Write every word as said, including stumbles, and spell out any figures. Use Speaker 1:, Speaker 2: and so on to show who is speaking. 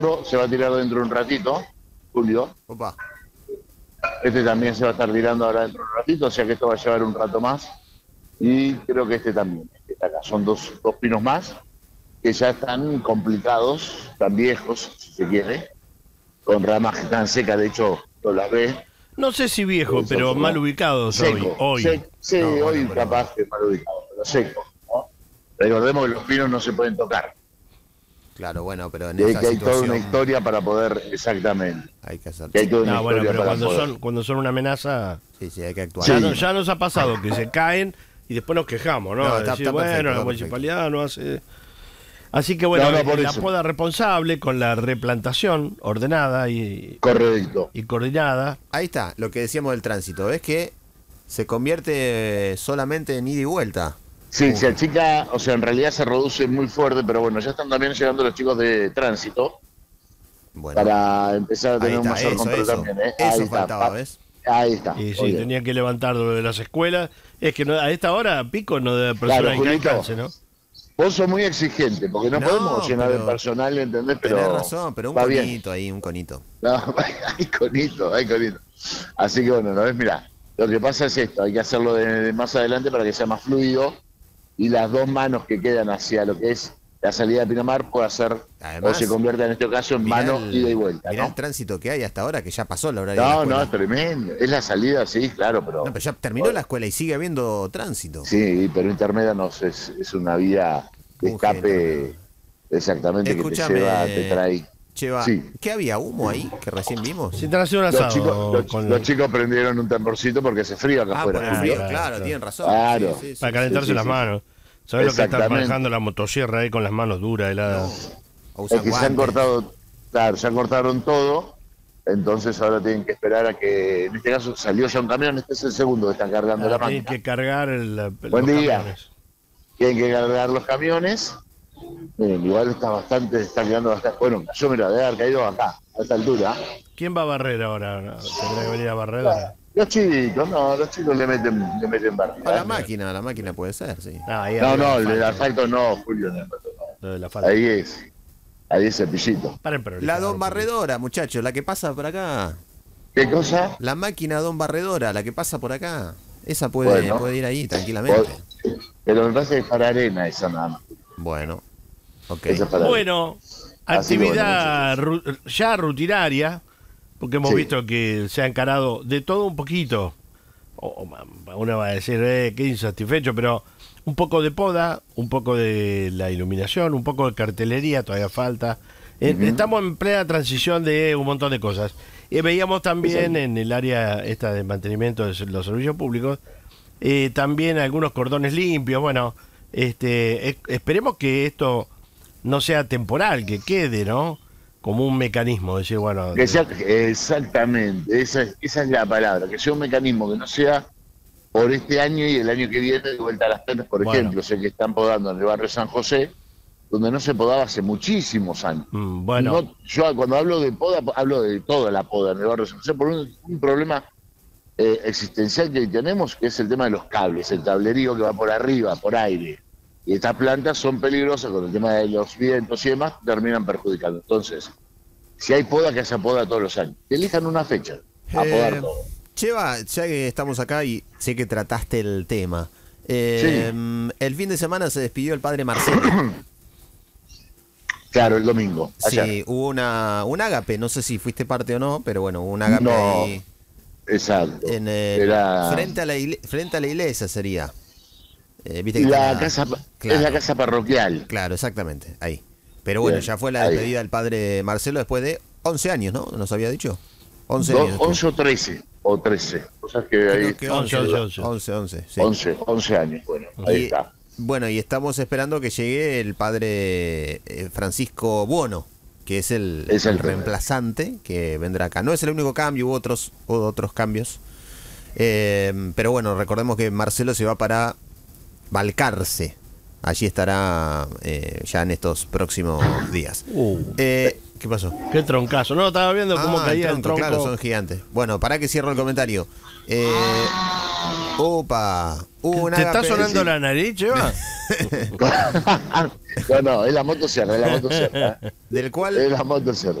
Speaker 1: se va a tirar dentro de un ratito, Julio.
Speaker 2: Opa.
Speaker 1: Este también se va a estar tirando ahora dentro de un ratito, o sea que esto va a llevar un rato más. Y creo que este también, este está acá. Son dos, dos pinos más que ya están complicados, están viejos, si se quiere, con ramas que están secas, de hecho, no las ves.
Speaker 3: No sé si viejo,
Speaker 1: Eso,
Speaker 3: pero
Speaker 1: ¿no?
Speaker 3: mal ubicados
Speaker 1: Seco,
Speaker 3: hoy. hoy.
Speaker 1: se- sí,
Speaker 3: No,
Speaker 1: hoy
Speaker 3: bueno, pero-
Speaker 1: capaz que mal ubicado, pero seco, ¿no? Recordemos que los pinos no se pueden tocar.
Speaker 2: Claro, bueno, pero en
Speaker 1: Y hay,
Speaker 2: esta
Speaker 1: que hay toda
Speaker 2: situación
Speaker 1: una historia para poder, exactamente.
Speaker 2: hay que hacer.
Speaker 1: Que hay toda una
Speaker 3: No, bueno,
Speaker 1: historia
Speaker 3: pero
Speaker 1: para
Speaker 3: cuando
Speaker 1: poder.
Speaker 3: son, cuando son una amenaza,
Speaker 2: Sí, sí, hay que actuar.
Speaker 3: ya,
Speaker 1: Sí.
Speaker 3: no- ya nos ha pasado que se caen y después nos quejamos, ¿no?
Speaker 2: No,
Speaker 3: De
Speaker 2: está-
Speaker 3: decir,
Speaker 2: está perfecto,
Speaker 3: bueno, la
Speaker 2: está perfecto.
Speaker 3: municipalidad no hace... Así que bueno,
Speaker 1: No, no, por
Speaker 3: la
Speaker 1: eso.
Speaker 3: poda responsable con la replantación ordenada y,
Speaker 1: Correcto.
Speaker 3: y coordinada.
Speaker 2: Ahí está, lo que decíamos del tránsito. ¿Ves que se convierte solamente en ida y vuelta?
Speaker 1: Sí, se achica, o sea, en realidad se reduce muy fuerte, pero bueno, ya están también llegando los chicos de tránsito
Speaker 2: Bueno,
Speaker 1: para empezar a
Speaker 2: ahí
Speaker 1: tener un
Speaker 2: está,
Speaker 1: mayor
Speaker 2: eso,
Speaker 1: control
Speaker 2: eso.
Speaker 1: también. ¿eh?
Speaker 2: Eso
Speaker 1: Ahí
Speaker 2: faltaba,
Speaker 1: está.
Speaker 2: ¿ves?
Speaker 1: Ahí está.
Speaker 3: Y
Speaker 1: muy
Speaker 3: sí,
Speaker 1: bien.
Speaker 3: tenía que levantar lo de las escuelas. Es que no- a esta hora pico no debe
Speaker 1: Claro,
Speaker 3: personal que
Speaker 1: Julito.
Speaker 3: alcance, ¿no?
Speaker 1: Vos sos muy exigente, porque no,
Speaker 2: No,
Speaker 1: podemos llenar
Speaker 2: pero-
Speaker 1: de personal, ¿entendés? Pero
Speaker 2: Tenés razón, pero un
Speaker 1: va bien.
Speaker 2: conito ahí, un conito.
Speaker 1: No, hay conito, hay conito. Así que bueno, ¿no ves? Mirá, lo que pasa es esto, hay que hacerlo de, de más adelante para que sea más fluido y las dos manos que quedan hacia lo que es la salida de Pinamar pueda ser,
Speaker 2: Además,
Speaker 1: o se convierta en este caso en
Speaker 2: Mirá
Speaker 1: mano
Speaker 2: el-
Speaker 1: ida y vuelta,
Speaker 2: mirá el
Speaker 1: ¿no?
Speaker 2: tránsito que hay hasta ahora, que ya pasó la hora de la
Speaker 1: No,
Speaker 2: escuela.
Speaker 1: no, es tremendo. Es la salida, sí, claro, pero...
Speaker 2: No, pero ya terminó la escuela y sigue habiendo tránsito.
Speaker 1: Sí, pero intermedia no sé, es, es una vía de
Speaker 2: Un
Speaker 1: escape
Speaker 2: genio.
Speaker 1: exactamente
Speaker 2: Escúchame,
Speaker 1: que te lleva, te trae.
Speaker 2: Cheva,
Speaker 1: Sí.
Speaker 2: ¿qué había? ¿Humo ahí que recién vimos?
Speaker 3: Si te hace un
Speaker 1: Los
Speaker 3: asado
Speaker 1: chicos, los,
Speaker 3: con-
Speaker 1: los chicos prendieron un tamborcito porque hace frío acá
Speaker 2: Ah,
Speaker 1: afuera.
Speaker 2: por el
Speaker 3: Ah,
Speaker 2: frío,
Speaker 3: claro,
Speaker 2: claro,
Speaker 3: claro.
Speaker 2: tienen razón.
Speaker 1: Claro.
Speaker 2: Sí, sí, sí.
Speaker 3: para calentarse
Speaker 1: sí,
Speaker 3: las
Speaker 1: sí.
Speaker 3: manos. ¿Sabes lo que está
Speaker 1: Exactamente.
Speaker 3: manejando la motosierra ahí con las manos duras, heladas?
Speaker 2: A usar
Speaker 1: Es que se han
Speaker 2: guantes.
Speaker 1: cortado, claro, se han cortaron todo, entonces ahora tienen que esperar a que, en este caso salió ya un camión, este es el segundo que están cargando la
Speaker 3: Ah, tienen
Speaker 1: máquina.
Speaker 3: que cargar el, el-
Speaker 1: Buen
Speaker 3: los
Speaker 1: día.
Speaker 3: camiones.
Speaker 1: Tienen que cargar los camiones. Miren, igual está bastante, está quedando bastante. Bueno, yo me lo debe haber caído acá, a esta altura.
Speaker 3: ¿Quién va a barrer ahora? ¿Tendrá que venir a barrer? ahora?
Speaker 1: Los chicos, no, los chicos le meten, le meten barriga.
Speaker 2: A la máquina, la máquina puede ser, sí.
Speaker 3: Ah, ahí
Speaker 1: No,
Speaker 3: arriba
Speaker 1: no,
Speaker 3: la
Speaker 1: el del
Speaker 3: falta.
Speaker 1: asfalto no, Julio. no, no, no.
Speaker 3: Lo de la falta.
Speaker 1: Ahí es, ahí es cepillito.
Speaker 3: Paren, pero
Speaker 2: La Don Barredora, muchachos, la que pasa por acá.
Speaker 1: ¿Qué cosa?
Speaker 2: La máquina Don Barredora, la que pasa por acá. Esa puede,
Speaker 1: Bueno.
Speaker 2: puede ir ahí tranquilamente.
Speaker 1: Pero me parece que es para arena esa nada más.
Speaker 2: Bueno, ok.
Speaker 1: Esa es para arena.
Speaker 3: Bueno,
Speaker 1: Así que
Speaker 3: actividad ru- ya rutinaria, porque hemos
Speaker 1: Sí.
Speaker 3: visto que se ha encarado de todo un poquito. O- o- Uno va a decir, eh, qué insatisfecho, pero un poco de poda, un poco de la iluminación, un poco de cartelería, todavía falta. Eh,
Speaker 1: Ujú.
Speaker 3: Estamos en plena transición de un montón de cosas. Y veíamos también
Speaker 1: Exacto.
Speaker 3: en el área esta de mantenimiento de los servicios públicos, eh, también algunos cordones limpios. Bueno, este, es- esperemos que esto no sea temporal, que quede, ¿no? Como un mecanismo, decir, bueno,
Speaker 1: Que sea, exactamente, esa, es- esa es la palabra, que sea un mecanismo que no sea por este año y el año que viene de vuelta a las penas, por
Speaker 3: Bueno.
Speaker 1: ejemplo, sé que están podando en el barrio San José, donde no se podaba hace muchísimos años.
Speaker 3: mm, bueno,
Speaker 1: No, yo cuando hablo de poda, hablo de toda la poda en el barrio San José, por un, un problema eh, existencial que tenemos, que es el tema de los cables, el cablerío que va por arriba, por aire. Y estas plantas son peligrosas con el tema de los vientos y demás, terminan perjudicando. Entonces, si hay poda, que haya poda todos los años. Que elijan una fecha a
Speaker 2: Eh,
Speaker 1: podar todo.
Speaker 2: Cheva, ya que estamos acá y sé que trataste el tema. eh, El fin de semana se despidió el padre Marcelo.
Speaker 1: Claro, el domingo. Ayer.
Speaker 2: Sí, hubo una, un ágape, no sé si fuiste parte o no, pero bueno, hubo un ágape
Speaker 1: No,
Speaker 2: ahí
Speaker 1: exacto.
Speaker 2: en el-
Speaker 1: Era
Speaker 2: frente, a la igle- frente a la iglesia sería. Eh, ¿viste
Speaker 1: y
Speaker 2: que
Speaker 1: la
Speaker 2: está
Speaker 1: casa,
Speaker 2: claro,
Speaker 1: es la casa parroquial.
Speaker 2: Claro, exactamente, ahí. Pero bueno,
Speaker 1: Bien,
Speaker 2: ya fue la
Speaker 1: ahí.
Speaker 2: despedida del padre Marcelo después de once años, ¿no? Nos había dicho. once
Speaker 1: Do-
Speaker 2: años. estuvo.
Speaker 1: once o trece, o trece. Cosas que
Speaker 2: Creo
Speaker 1: ahí,
Speaker 2: que
Speaker 3: once,
Speaker 2: once,
Speaker 3: once,
Speaker 2: once, once, sí.
Speaker 1: once, once años. Bueno, ahí
Speaker 2: Y-
Speaker 1: está.
Speaker 2: Bueno, y estamos esperando que llegue el padre eh, Francisco Buono, que es el,
Speaker 1: Es el
Speaker 2: el reemplazante que vendrá acá. No es el único cambio, hubo otros, hubo otros cambios. Eh, pero bueno, recordemos que Marcelo se va para Balcarce. Allí estará eh, ya en estos próximos días.
Speaker 3: uh,
Speaker 2: Eh, ¿Qué pasó?
Speaker 3: qué troncazo. No, estaba viendo cómo
Speaker 2: Ah,
Speaker 3: caía el tronco.
Speaker 2: Claro, son gigantes. Bueno, para que cierro el comentario. Eh, Opa. Hubo un
Speaker 3: ¿Te está
Speaker 2: agape-
Speaker 3: sonando
Speaker 1: sí.
Speaker 3: la nariz, Cheva?
Speaker 1: No, no, es la motosierra, es la motosierra.
Speaker 2: Del cual
Speaker 1: Es la motosierra.